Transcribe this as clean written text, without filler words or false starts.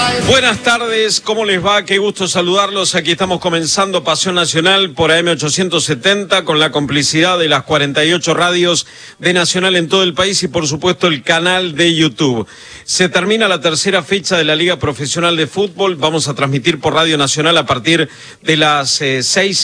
Buenas tardes, ¿cómo les va? Qué gusto saludarlos. Aquí estamos comenzando Pasión Nacional por AM870 con la complicidad de las 48 radios de Nacional en todo el país y por supuesto el canal de YouTube. Se termina la tercera fecha de la Liga Profesional de Fútbol. Vamos a transmitir por Radio Nacional a partir de las 6